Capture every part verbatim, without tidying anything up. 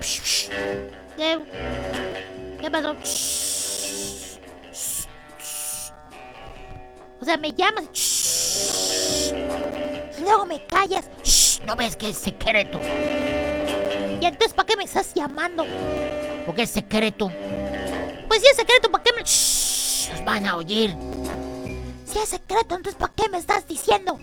¿Qué, ¿Qué pasó? O sea, me llamas y luego me callas. ¿No ves que es secreto? ¿Y entonces para qué me estás llamando? Porque es secreto. Pues si es secreto, ¿para qué me...? Nos van a oír. Si es secreto, entonces ¿para qué me estás diciendo?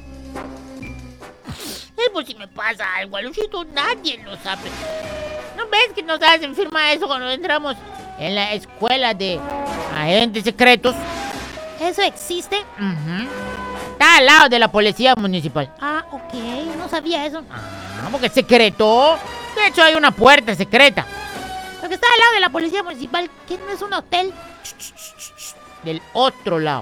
Es por si me pasa algo, Alucito, nadie lo sabe. ¿No ves que nos hacen firmar eso cuando entramos en la escuela de agentes secretos? ¿Eso existe? Uh-huh. Está al lado de la policía municipal. Ah, ok, no sabía eso. Ah, porque es secreto. De hecho hay una puerta secreta. Porque está al lado de la policía municipal, que no es un hotel. Del otro lado.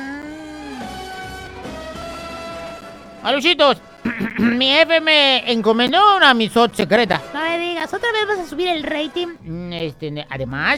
Ah. Alucitos, mi jefe me encomendó una misión secreta. No me digas, ¿otra vez vas a subir el rating? Este, además...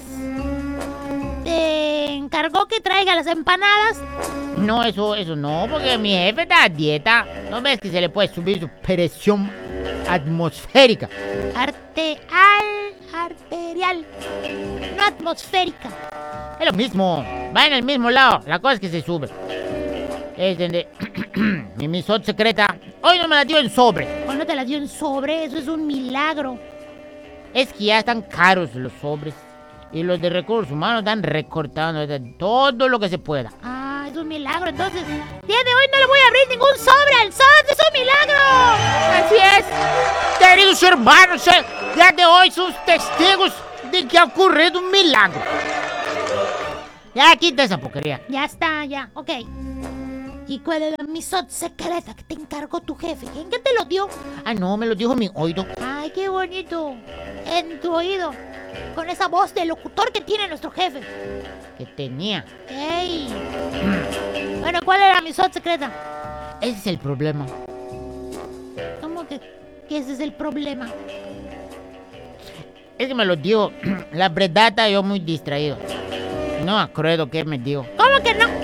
¿Te encargó que traiga las empanadas? No, eso, eso no, porque mi jefe está a dieta. ¿No ves que se le puede subir su presión atmosférica? Arte... al... arterial. No atmosférica. Es lo mismo, va en el mismo lado. La cosa es que se sube. Es donde... mi misión secreta hoy no me la dio en sobre. ¿O no te la dio en sobre? Eso es un milagro. Es que ya están caros los sobres. Y los de recursos humanos están recortando todo lo que se pueda. Ah, es un milagro. Entonces, día de hoy no le voy a abrir ningún sobre al S O S. ¡Es un milagro! Así es. Queridos hermanos, día de hoy son testigos de que ha ocurrido un milagro. Ya quita esa porquería. Ya está, ya. Ok. ¿Y cuál es la misión secreta que te encargó tu jefe? ¿En qué te lo dio? Ah, no, me lo dijo en mi oído. Ay, qué bonito. En tu oído. Con esa voz de locutor que tiene nuestro jefe. Que tenía. ¡Ey! Bueno, ¿cuál era la misión secreta? Ese es el problema. ¿Cómo que, que ese es el problema? Es que me lo dijo. La verdad, yo muy distraído. No me acuerdo qué me dijo. ¿Cómo que no?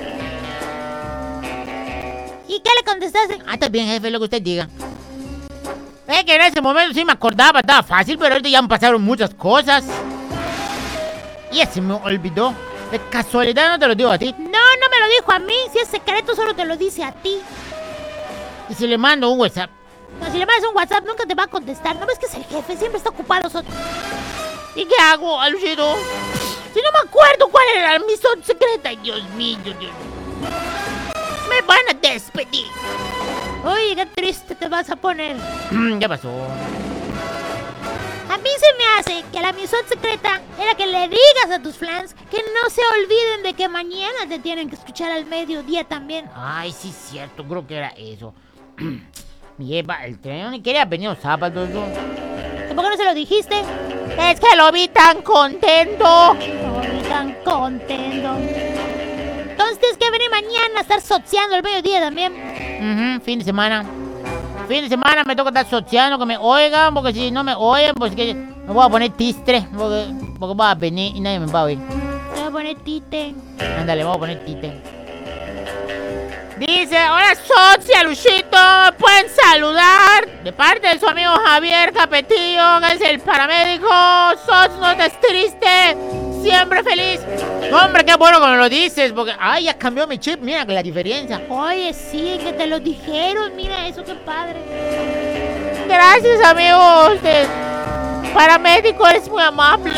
¿Y qué le contestaste? Ah, está bien, jefe, lo que usted diga. Es que en ese momento sí me acordaba, estaba fácil, pero ahorita ya me pasaron muchas cosas. Y ese me olvidó. De casualidad no te lo digo a ti. No, no me lo dijo a mí. Si es secreto, solo te lo dice a ti. Y si le mando un WhatsApp. No, si le mandas un WhatsApp, nunca te va a contestar. ¿No ves que es el jefe? Siempre está ocupado. So... ¿Y qué hago, Alucito? Si no me acuerdo cuál era mi misión secreta. Ay, Dios mío, Dios mío. Me van a despedir. Uy, qué triste te vas a poner. ¿Qué pasó? A mí se me hace que la misión secreta era que le digas a tus fans que no se olviden de que mañana te tienen que escuchar al mediodía también. Ay, sí, es cierto, creo que era eso. Mi jefa, el tren ni quería venir los sábados, ¿no? ¿Por qué no se lo dijiste? Es que lo vi tan contento. Lo vi tan contento. Entonces tienes que venir mañana a estar soceando el mediodía también. Uh-huh, fin de semana. Fin de semana me toca estar soceando, que me oigan, porque si no me oyen, pues que me voy a poner tistre, porque, porque voy a venir y nadie me va a oír. Te voy a poner tite. Ándale, voy a poner tite. Dice, hola socia, Luchito, ¿me pueden saludar? De parte de su amigo Javier Capetillo, que es el paramédico. Soc, no estés triste, siempre feliz. No, hombre, qué bueno que me lo dices, porque, ay, ya cambió mi chip, mira la diferencia. Oye, sí, que te lo dijeron, mira eso, qué padre. Gracias, amigo, usted, paramédico, eres muy amable.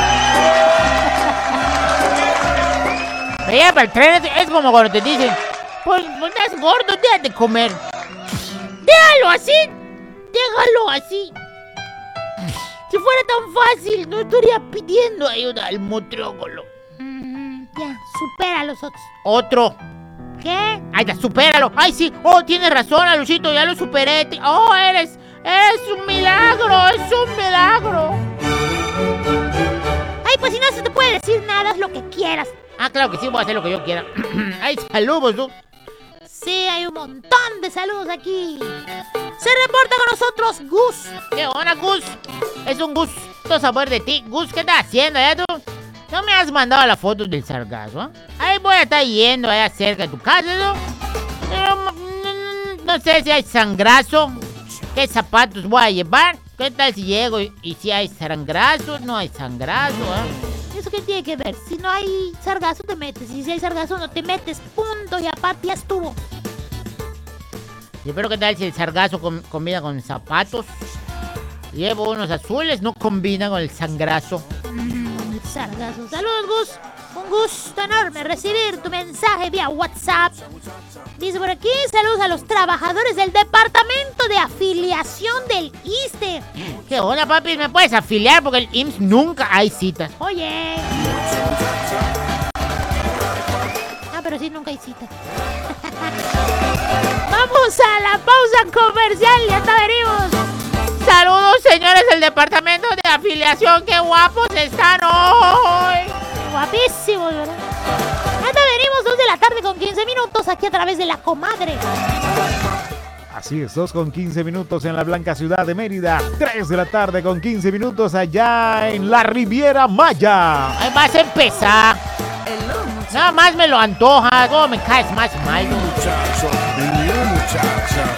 Veía para el tren, es, es como cuando te dicen, pues, pues estás gordo, deja de comer. Déjalo así, déjalo así. Si fuera tan fácil, no estaría pidiendo ayuda al nutriólogo. Mm, ya, supera los otros. Otro. ¿Qué? Ay, ya, supéralo. Ay, sí. Oh, tienes razón, Alucito, ya lo superé. Oh, eres, eres un milagro, es un milagro. Ay, pues si no se te puede decir nada, haz lo que quieras. Ah, claro que sí, voy a hacer lo que yo quiera. Ay, saludos, tú. Sí, hay un montón de saludos aquí. Se reporta con nosotros Gus. ¿Qué onda, Gus? Es un gusto saber de ti. Gus, ¿qué estás haciendo ya tú? ¿No me has mandado la foto del sargazo? ¿Eh? Ahí voy a estar yendo allá cerca de tu casa, ¿no? Pero, no, no sé si hay sangrazo. ¿Qué zapatos voy a llevar? ¿Qué tal si llego y, y si hay sargazo? No hay sargazo, ¿eh? ¿Eso qué tiene que ver? Si no hay sargazo te metes, y si hay sargazo no te metes, punto, y aparte ya estuvo. Y pero ¿qué tal si el sargazo com- combina con zapatos? Llevo unos azules, no combina con el sangrazo. Mm, el sargazo. Saludos, Gus. Un gusto enorme recibir tu mensaje vía WhatsApp. Dice por aquí, saludos a los trabajadores del Departamento de Afiliación del I S S S T E. ¿Qué onda, papi? ¿Me puedes afiliar? Porque el I M S S nunca hay citas. Oye. Ah, pero sí, nunca hay cita. Vamos a la pausa comercial y hasta venimos. Saludos, señores del Departamento de Afiliación. ¡Qué guapos están hoy! Guapísimos, ¿verdad? Hasta venimos, dos de la tarde con quince minutos aquí a través de La Comadre. Así es, dos con quince minutos en la blanca ciudad de Mérida. tres de la tarde con quince minutos allá en la Riviera Maya. Ahí vas a empezar. Nada más me lo antoja. ¿Cómo me caes más mal? Muchacho, vinió muchacha.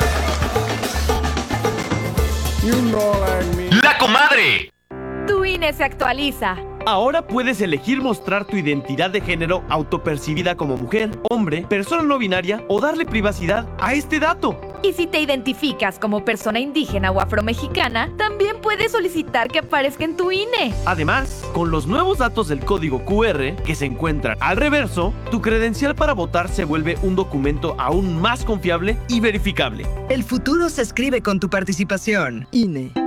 You know like me. ¡La Comadre! Tu I N E se actualiza. Ahora puedes elegir mostrar tu identidad de género autopercibida como mujer, hombre, persona no binaria o darle privacidad a este dato. Y si te identificas como persona indígena o afromexicana, también puedes solicitar que aparezca en tu I N E. Además, con los nuevos datos del código Q R que se encuentran al reverso, tu credencial para votar se vuelve un documento aún más confiable y verificable. El futuro se escribe con tu participación. I N E.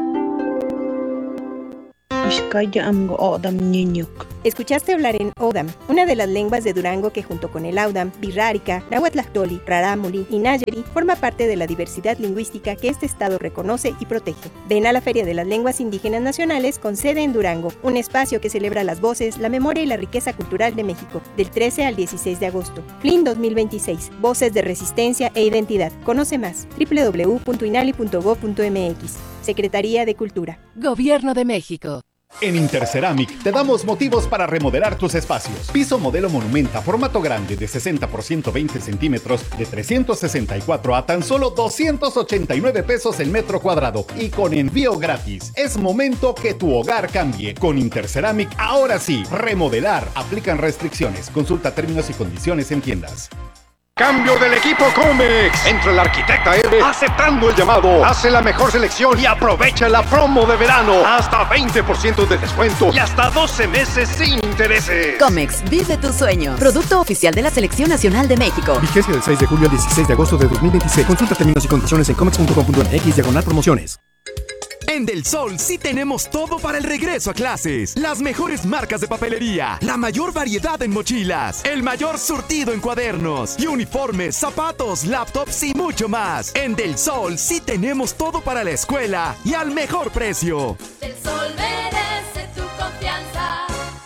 Escuchaste hablar en Odam, una de las lenguas de Durango que junto con el Audam, Birrárica, Nahuatlactoli, Rarámuri y Nayeri forma parte de la diversidad lingüística que este estado reconoce y protege. Ven a la Feria de las Lenguas Indígenas Nacionales con sede en Durango, un espacio que celebra las voces, la memoria y la riqueza cultural de México, del trece al dieciséis de agosto. F L I N dos mil veintiséis, Voces de Resistencia e Identidad. Conoce más, doble u doble u doble u punto inali punto gob punto eme equis. Secretaría de Cultura. Gobierno de México. En Interceramic te damos motivos para remodelar tus espacios. Piso modelo Monumenta, formato grande de sesenta por ciento veinte centímetros, de trescientos sesenta y cuatro a tan solo doscientos ochenta y nueve pesos el metro cuadrado y con envío gratis. Es momento que tu hogar cambie. Con Interceramic, ahora sí, remodelar. Aplican restricciones. Consulta términos y condiciones en tiendas. Cambio del equipo Comex. Entra el arquitecta R aceptando el llamado. Hace la mejor selección y aprovecha la promo de verano. Hasta veinte por ciento de descuento y hasta doce meses sin intereses. Comex, vive tus sueños. Producto oficial de la Selección Nacional de México. Vigencia del seis de julio al dieciséis de agosto de dos mil veintiséis. Consulta términos y condiciones en comex punto com punto eme equis diagonal promociones. En Del Sol sí tenemos todo para el regreso a clases. Las mejores marcas de papelería, la mayor variedad en mochilas, el mayor surtido en cuadernos y uniformes, zapatos, laptops y mucho más. En Del Sol sí tenemos todo para la escuela y al mejor precio. Del Sol merece tu confianza.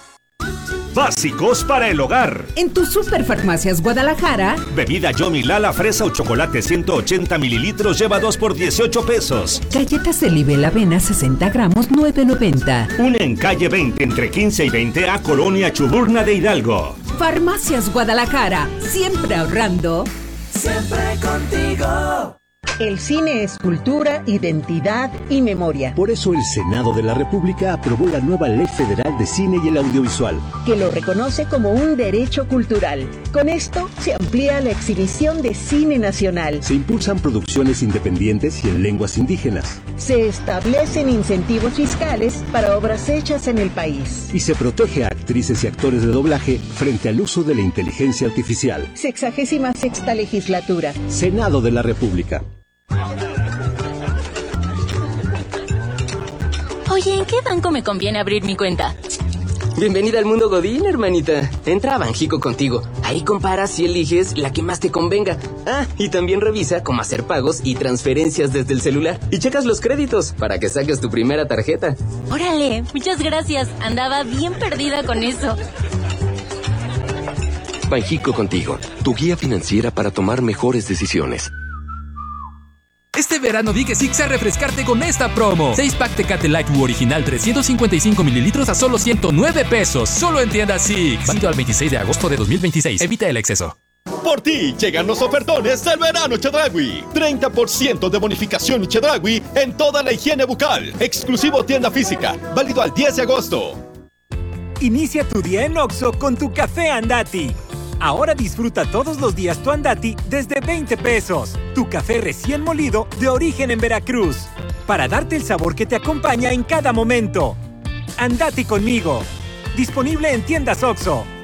Básicos para el hogar. En tu Superfarmacias Guadalajara. Bebida Yomi Lala fresa o chocolate ciento ochenta mililitros lleva dos por dieciocho pesos. Galletas de Libel Avena sesenta gramos nueve noventa. Una en calle veinte entre quince y veinte a Colonia Chuburna de Hidalgo. Farmacias Guadalajara. Siempre ahorrando. Siempre contigo. El cine es cultura, identidad y memoria. Por eso el Senado de la República aprobó la nueva Ley Federal de Cine y el Audiovisual, que lo reconoce como un derecho cultural. Con esto se amplía la exhibición de cine nacional. Se impulsan producciones independientes y en lenguas indígenas. Se establecen incentivos fiscales para obras hechas en el país. Y se protege a actrices y actores de doblaje frente al uso de la inteligencia artificial. Sexagésima sexta legislatura. Senado de la República. Oye, ¿en qué banco me conviene abrir mi cuenta? Bienvenida al mundo Godín, hermanita. Entra a Banjico contigo. Ahí comparas y eliges la que más te convenga. Ah, y también revisa cómo hacer pagos y transferencias desde el celular. Y checas los créditos para que saques tu primera tarjeta. Órale, muchas gracias. Andaba bien perdida con eso. Banjico contigo, tu guía financiera para tomar mejores decisiones. Este verano di que sí a refrescarte con esta promo. seis pack Tecate Light U original trescientos cincuenta y cinco mililitros a solo ciento nueve pesos. Solo en tiendas Six. Válido al veintiséis de agosto de dos mil veintiséis. Evita el exceso. Por ti llegan los ofertones del verano Chedraui. treinta por ciento de bonificación Chedraui en toda la higiene bucal. Exclusivo tienda física. Válido al diez de agosto. Inicia tu día en Oxxo con tu café Andati. Ahora disfruta todos los días tu Andati desde veinte pesos. Tu café recién molido de origen en Veracruz. Para darte el sabor que te acompaña en cada momento. Andati conmigo. Disponible en tiendas Oxxo.